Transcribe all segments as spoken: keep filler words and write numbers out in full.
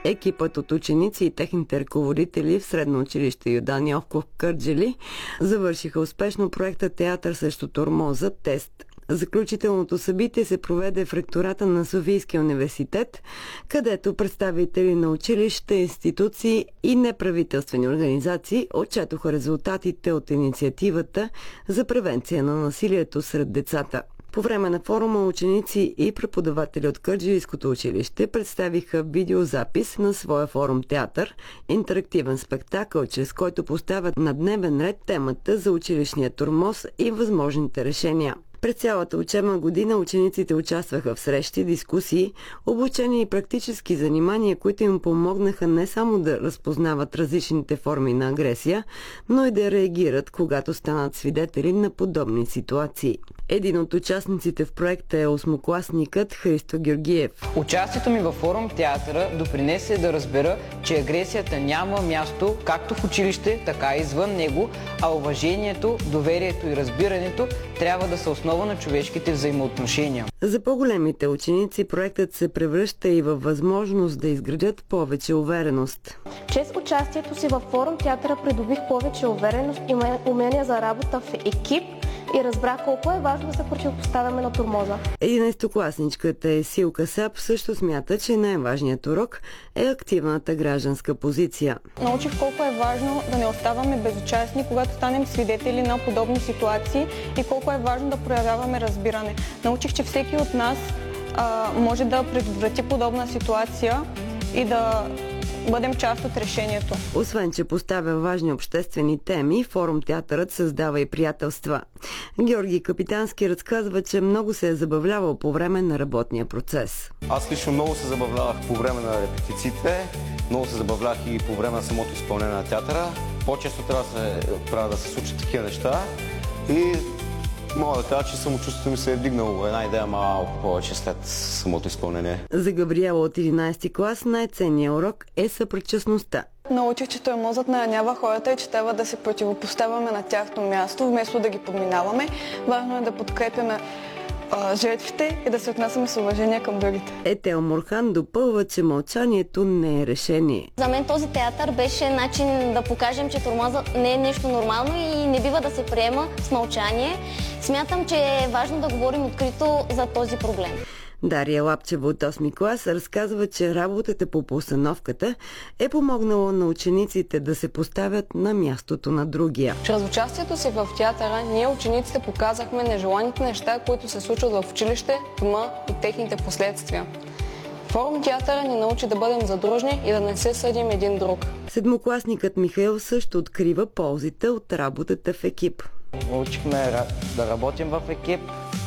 Екипът от ученици и техните ръководители в Средно училище Йордан Йовков в Кърджали завършиха успешно проекта Театър срещу тормоза тест. Заключителното събитие се проведе в ректората на Софийския университет, където представители на училища, институции и неправителствени организации отчетоха резултатите от инициативата за превенция на насилието сред децата. По време на форума ученици и преподаватели от Кърджалийското училище представиха видеозапис на своя форум театър, интерактивен спектакъл, чрез който поставят на дневен ред темата за училищния тормоз и възможните решения. През цялата учебна година учениците участваха в срещи, дискусии, обучения и практически занимания, които им помогнаха не само да разпознават различните форми на агресия, но и да реагират, когато станат свидетели на подобни ситуации. Един от участниците в проекта е осмокласникът Христо Георгиев. Участието ми във форум театъра допринесе да разбера, че агресията няма място както в училище, така и извън него, а уважението, доверието и разбирането трябва да са основа на човешките взаимоотношения. За по-големите ученици проектът се превръща и във възможност да изградят повече увереност. Чрез участието си във форум театъра придобих повече увереност и умения за работа в екип и разбрах колко е важно да се противопоставяме на тормоза. единайсетокласничката Есилка Сап също смята, че най-важният урок е активната гражданска позиция. Научих колко е важно да не оставаме безучастни, когато станем свидетели на подобни ситуации и колко е важно да проявяваме разбиране. Научих, че всеки от нас а, може да предотврати подобна ситуация и да бъдем част от решението. Освен, че поставя важни обществени теми, форум театърът създава и приятелства. Георги Капитански разказва, че много се е забавлявал по време на работния процес. Аз лично много се забавлявах по време на репетициите, много се забавлявах и по време на самото изпълнение на театъра. По-често трябва да се, трябва да се случат такива неща и мога да кажа, че самочувствието ми се е вдигнало една идея малко повече след самото изпълнение. За Габриела от единайсети клас най-ценният урок е съпричастността. Научих, че тормозът наранява хората и че трябва да се противопоставяме на тяхно място, вместо да ги подминаваме. Важно е да подкрепяме а, жертвите и да се отнасяме с уважение към другите. Етел Мурхан допълва, че мълчанието не е решение. За мен този театър беше начин да покажем, че тормозът не е нещо нормално и не бива да се приема с мълчание. Смятам, че е важно да говорим открито за този проблем. Дария Лапчева от осми клас разказва, че работата по постановката е помогнала на учениците да се поставят на мястото на другия. Чрез участието си в театъра, ние учениците показахме нежеланите неща, които се случват в училище, дома и техните последствия. Форум театъра ни научи да бъдем задружни и да не се съдим един друг. Седмокласникът Михаил също открива ползите от работата в екип. Научихме да работим в екип,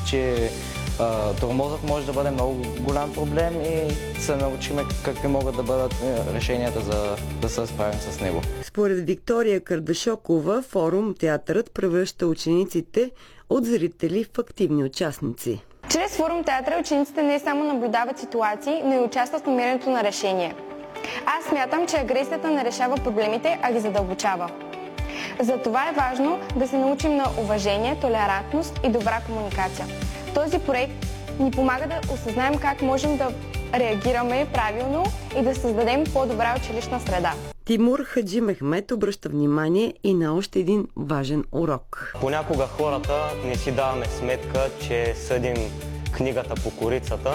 че а, тормозът може да бъде много голям проблем и се научихме какви могат да бъдат решенията за да се справим с него. Според Виктория Кардашокова, форум театърът превръща учениците от зрители в активни участници. Чрез форум театъра учениците не само наблюдават ситуации, но и участват в намирането на решение. Аз смятам, че агресията не решава проблемите, а ги задълбочава. Затова е важно да се научим на уважение, толерантност и добра комуникация. Този проект ни помага да осъзнаем как можем да реагираме правилно и да създадем по-добра училищна среда. Тимур Хаджи Мехмет обръща внимание и на още един важен урок. Понякога хората не си даваме сметка, че съдим книгата по корицата,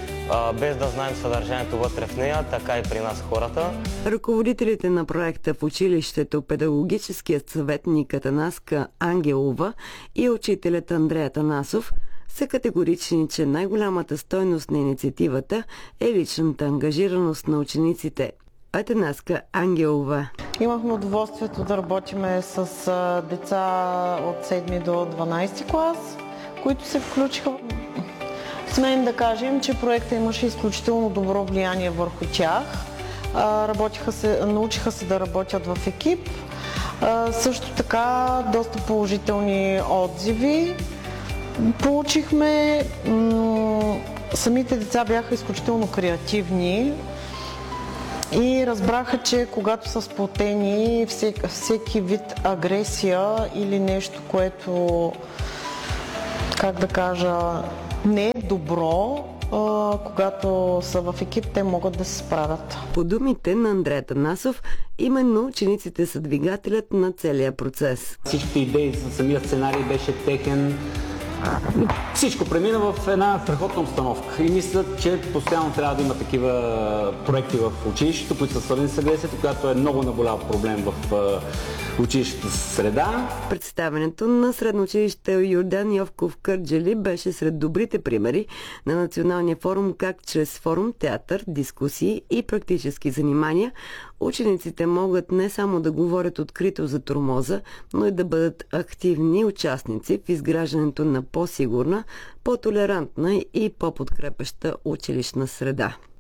без да знаем съдържанието вътре в нея, така и при нас хората. Ръководителите на проекта в училището, педагогическият съветник Атанаска Ангелова и учителят Андрея Танасов са категорични, че най-голямата стойност на инициативата е личната ангажираност на учениците. Атанаска Ангелова. Имахме удоволствието да работиме с деца от седми до дванайсети клас, които се включиха. Смеем да кажем, че проектът имаше изключително добро влияние върху тях. Работиха се, научиха се да работят в екип. Също така доста положителни отзиви получихме. Самите деца бяха изключително креативни и разбраха, че когато са сплотени, всеки, всеки вид агресия или нещо, което, как да кажа, не е добро, а, когато са в екип, те могат да се справят. По думите на Андрей Танасов, именно учениците са двигателят на целия процес. Всичките идеи за самия сценарий беше техен. Всичко премина в една страхотна обстановка и мисля, че постоянно трябва да има такива проекти в училището, които са свързани с агресията, която е много наболял проблем в училищната среда. Представянето на средно училище Йордан Йовков в Кърджали беше сред добрите примери на Националния форум как чрез форум, театър, дискусии и практически занимания учениците могат не само да говорят открито за тормоза, но и да бъдат активни участници в изграждането на по-сигурна, по-толерантна и по-подкрепяща училищна среда.